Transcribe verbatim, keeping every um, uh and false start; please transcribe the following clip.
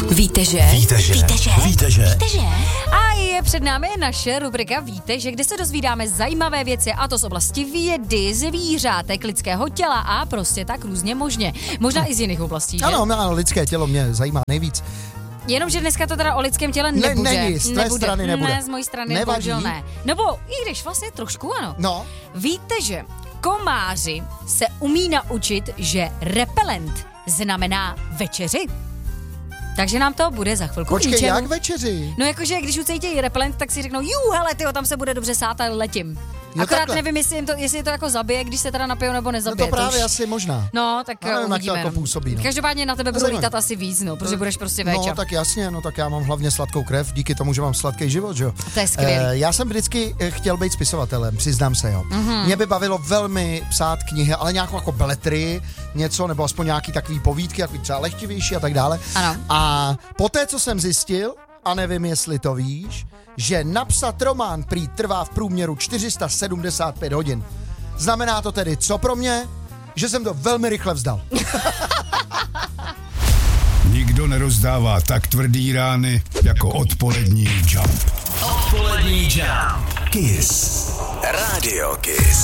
Víte, že? Víte, že? Víte, že? Víte, že? Víte, že? A je před námi naše rubrika Víte, že kde se dozvídáme zajímavé věci, a to z oblasti vědy, zvířátek, lidského těla a prostě tak různě možně. Možná i z jiných oblastí, že? Ano, ano, lidské tělo mě zajímá nejvíc. Jenomže dneska to teda o lidském těle Ne, nebude. není, z tvé nebude. strany nebude. Ne, z mojí strany Nevadí. bohužel ne. Nebo i když vlastně trošku ano. No. Víte, že komáři se umí naučit, že repelent znamená večeři? Takže nám to bude za chvilku. Počkej, ničemu. jak večeři? No jakože, když ucítějí repelent, tak si řeknou, jú, hele, tyjo, tam se bude dobře sát a letím. Jo, Akorát takhle. nevím, jestli, jim to, jestli je to jako zabije, když se teda napijou nebo No nezabije. to právě už... asi možná. No, tak Já nevím, jak to uvidíme. jako působí, no. Každopádně na tebe budou Zajímavé. lítat asi víc, no, protože budeš prostě No véča. tak jasně, no tak já mám hlavně sladkou krev, díky tomu, že mám sladký život, že jo. To je skvělý. Eh, já jsem vždycky eh, chtěl být spisovatelem, přiznám se, jo. Mm-hmm. Mě by bavilo velmi psát knihy, ale nějakou jako beletrii, něco, nebo aspoň nějaký takový povídky, jako třeba lehtivější a tak dále. Ano. A poté, co jsem zjistil, a nevím, jestli to víš, že napsat román prý trvá v průměru čtyři sta sedmdesát pět hodin. Znamená to tedy co pro mě? Že jsem to velmi rychle vzdal. Nikdo nerozdává tak tvrdý rány jako odpolední Jump. Odpolední Jump. Kiss. Radio Kiss.